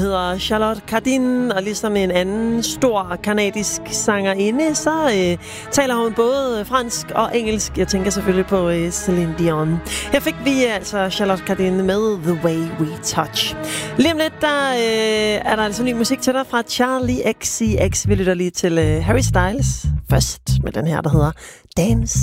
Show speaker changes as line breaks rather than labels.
hedder Charlotte Cardin, og ligesom en anden stor kanadisk sangerinde, så taler hun både fransk og engelsk. Jeg tænker selvfølgelig på Celine Dion. Her fik vi altså Charlotte Cardin med The Way We Touch. Lige om lidt, der er der altså ny musik til dig fra Charlie XCX. Vi lytter lige til Harry Styles først med den her, der hedder Dance.